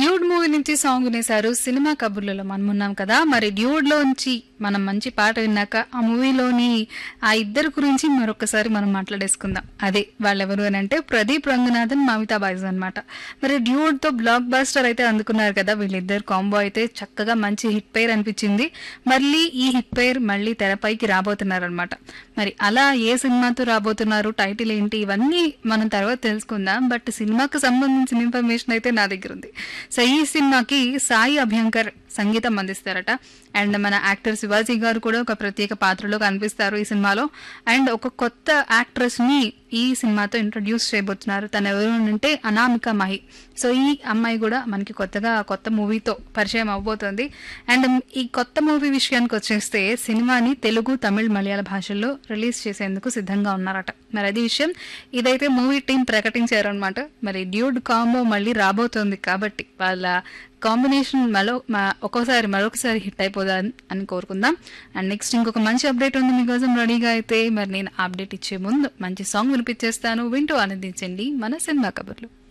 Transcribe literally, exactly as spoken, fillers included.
Dude movie నుంచి song వినేశారు. Cinema కబుర్లలో మనం ఉన్నాం కదా. మరి డ్యూడ్ లోంచి మనం మంచి పాట విన్నాక ఆ మూవీలోని ఆ ఇద్దరు గురించి మరొకసారి మనం మాట్లాడేసుకుందాం. అదే వాళ్ళెవరు అని అంటే ప్రదీప్ రంగనాథన్, మమితా బైజ్ అనమాట. మరి డ్యూడ్ తో బ్లాక్ బాస్టర్ అయితే అందుకున్నారు కదా. వీళ్ళిద్దరు కాంబో అయితే చక్కగా మంచి హిట్ పేర్ అనిపించింది. మళ్ళీ ఈ హిట్ పేర్ మళ్ళీ తెరపైకి రాబోతున్నారు అనమాట. మరి అలా ఏ సినిమాతో రాబోతున్నారు, టైటిల్ ఏంటి, ఇవన్నీ మనం తర్వాత తెలుసుకుందాం. బట్ సినిమాకు సంబంధించిన ఇన్ఫర్మేషన్ అయితే నా దగ్గర ఉంది. సో ఈ సినిమాకి సాయి అభ్యంకర్ సంగీతం అందిస్తారట. అండ్ మన యాక్టర్ శివాజీ గారు కూడా ఒక ప్రత్యేక పాత్రలో కనిపిస్తారు ఈ సినిమాలో. అండ్ ఒక కొత్త యాక్ట్రెస్ ని ఈ సినిమాతో ఇంట్రడ్యూస్ చేయబోతున్నారు. తను ఎవరు అంటే అనామిక మహి. సో ఈ అమ్మాయి కూడా మనకి కొత్తగా కొత్త మూవీతో పరిచయం అవబోతోంది. అండ్ ఈ కొత్త మూవీ విషయానికి వచ్చేస్తే సినిమాని తెలుగు, తమిళ్, మలయాళ భాషల్లో రిలీజ్ చేసేందుకు సిద్ధంగా ఉన్నారట. మరి అది విషయం. ఇదైతే మూవీ టీం ప్రకటించారు అనమాట. మరి డ్యూడ్ కాంబో మళ్ళీ రాబోతోంది కాబట్టి వాళ్ళ కాంబినేషన్ మరో ఒక్కోసారి మరొకసారి హిట్ అయిపోదా అని కోరుకుందాం. అండ్ నెక్స్ట్ ఇంకొక మంచి అప్డేట్ ఉంది మీకోసం రెడీగా అయితే. మరి నేను అప్డేట్ ఇచ్చే ముందు మంచి సాంగ్ వినిపించేస్తాను, వింటూ ఆనందించండి మన సినిమా కబుర్లు.